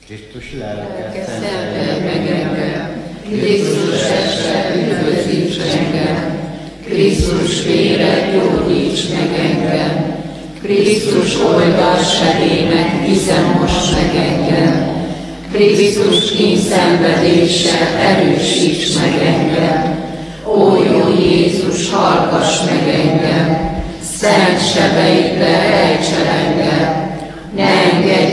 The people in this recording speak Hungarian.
Krisztus lelke, szentelj meg engem, Krisztus teste, üdvözíts engem, Krisztus vére, gyógyíts meg engem, Krisztus oldalserének, vize most meg engem, Krisztus kínszenvedése, erősíts meg engem, ó jó Jézus, hallgass meg engem, szent sebeidbe ejts el engem, ne engedj